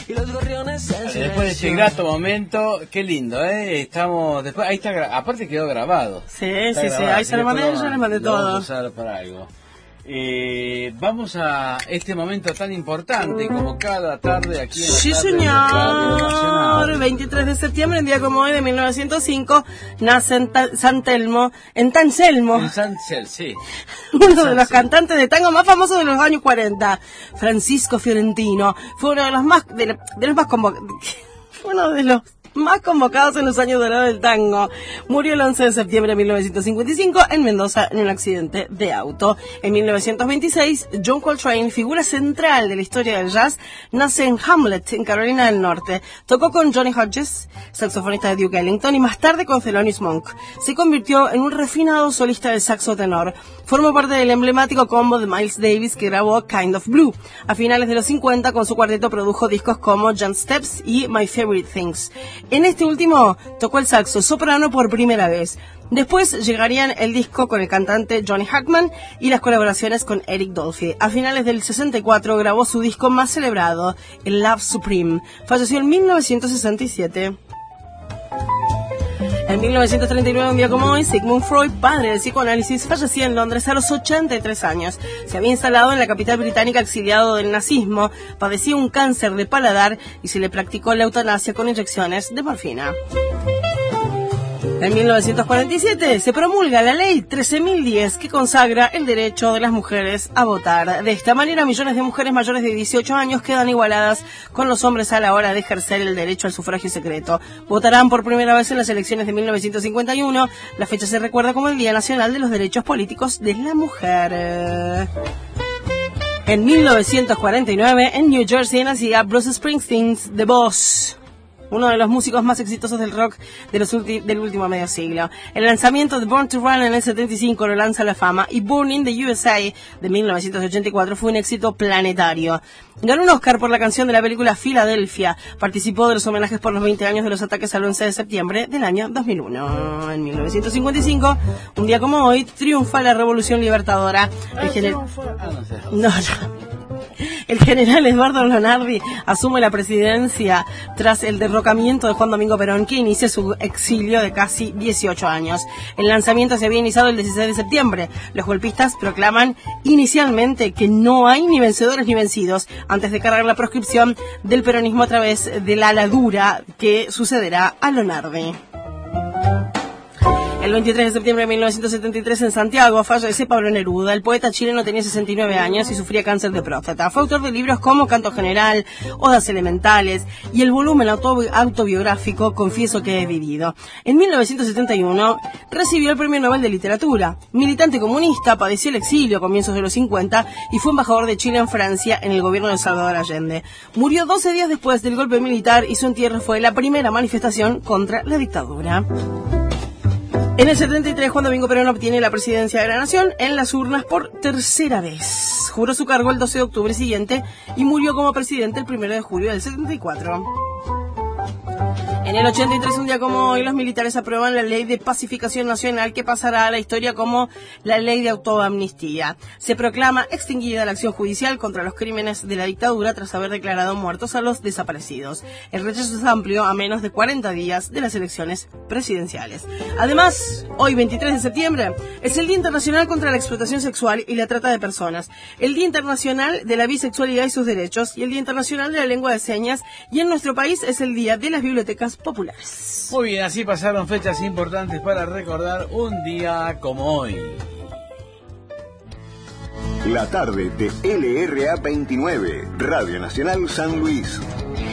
y los gorriones en silencio. Después de este grato momento, qué lindo, estamos, después, ahí está, aparte quedó grabado. Sí, ahí se lo mandé, yo le mandé todo. Vamos a usar para algo. Vamos a este momento tan importante como cada tarde aquí en la Sí, tarde señor. 23 de septiembre, un día como hoy de 1905, nace en San Telmo, en Tanselmo. En Sancel, sí. Uno de los cantantes de tango más famosos de los años 40, Francisco Fiorentino. Fue uno de los más, uno de los más convocados en los años dorados del tango. Murió el 11 de septiembre de 1955 en Mendoza en un accidente de auto. En 1926, John Coltrane, figura central de la historia del jazz, nace en Hamlet, en Carolina del Norte. Tocó con Johnny Hodges, saxofonista de Duke Ellington, y más tarde con Thelonious Monk. Se convirtió en un refinado solista de saxo tenor. Formó parte del emblemático combo de Miles Davis que grabó Kind of Blue. A finales de los 50, con su cuarteto produjo discos como John Steps y My Favorite Things. En este último tocó el saxo soprano por primera vez. Después llegarían el disco con el cantante Johnny Hackman y las colaboraciones con Eric Dolphy. A finales del 64 grabó su disco más celebrado, el Love Supreme. Falleció en 1967. En 1939, un día como hoy, Sigmund Freud, padre del psicoanálisis, fallecía en Londres a los 83 años. Se había instalado en la capital británica exiliado del nazismo, padecía un cáncer de paladar y se le practicó la eutanasia con inyecciones de morfina. En 1947 se promulga la ley 13.010 que consagra el derecho de las mujeres a votar. De esta manera, millones de mujeres mayores de 18 años quedan igualadas con los hombres a la hora de ejercer el derecho al sufragio secreto. Votarán por primera vez en las elecciones de 1951. La fecha se recuerda como el Día Nacional de los Derechos Políticos de la Mujer. En 1949, en New Jersey, nacía Bruce Springsteen, The Boss, uno de los músicos más exitosos del rock del último medio siglo. El lanzamiento de Born to Run en el 75 lo lanza a la fama, y Born in the USA de 1984 fue un éxito planetario. Ganó un Oscar por la canción de la película Filadelfia. Participó de los homenajes por los 20 años de los ataques al 11 de septiembre del año 2001. En 1955, un día como hoy, triunfa la Revolución Libertadora. El general Eduardo Lonardi asume la presidencia tras el derrocamiento de Juan Domingo Perón, que inicia su exilio de casi 18 años. El lanzamiento se había iniciado el 16 de septiembre. Los golpistas proclaman inicialmente que no hay ni vencedores ni vencidos, antes de cargar la proscripción del peronismo a través de la ladura que sucederá a Lonardi. El 23 de septiembre de 1973 en Santiago fallece Pablo Neruda. El poeta chileno tenía 69 años y sufría cáncer de próstata. Fue autor de libros como Canto General, Odas Elementales y el volumen autobiográfico Confieso que he vivido. En 1971 recibió el Premio Nobel de Literatura. Militante comunista, padeció el exilio a comienzos de los 50 y fue embajador de Chile en Francia en el gobierno de Salvador Allende. Murió 12 días después del golpe militar y su entierro fue la primera manifestación contra la dictadura. En el 73, Juan Domingo Perón obtiene la presidencia de la Nación en las urnas por tercera vez. Juró su cargo el 12 de octubre siguiente y murió como presidente el 1 de julio del 74. En el 83, un día como hoy, los militares aprueban la Ley de Pacificación Nacional, que pasará a la historia como la Ley de Autoamnistía. Se proclama extinguida la acción judicial contra los crímenes de la dictadura tras haber declarado muertos a los desaparecidos. El rechazo es amplio a menos de 40 días de las elecciones presidenciales. Además, hoy, 23 de septiembre, es el Día Internacional contra la Explotación Sexual y la Trata de Personas, el Día Internacional de la Bisexualidad y sus Derechos y el Día Internacional de la Lengua de Señas, y en nuestro país es el Día de las Bibliotecas Populares. Muy bien, así pasaron fechas importantes para recordar un día como hoy. La tarde de LRA 29, Radio Nacional San Luis.